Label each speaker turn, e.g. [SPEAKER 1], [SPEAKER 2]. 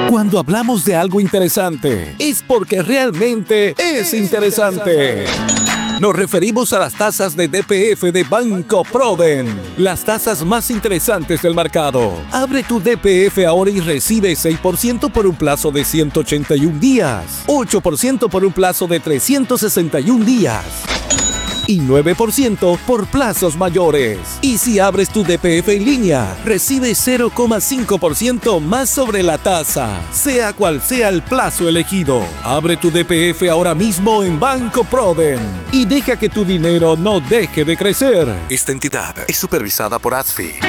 [SPEAKER 1] Cuando hablamos de algo interesante, es porque realmente es interesante. Nos referimos a las tasas de DPF de Banco Proden, las tasas más interesantes del mercado. Abre tu DPF ahora y recibe 6% por un plazo de 181 días, 8% por un plazo de 361 días y 9% por plazos mayores. Y si abres tu DPF en línea, recibe 0,5% más sobre la tasa, sea cual sea el plazo elegido. Abre tu DPF ahora mismo en Banco Proden y deja que tu dinero no deje de crecer.
[SPEAKER 2] Esta entidad es supervisada por ASFI.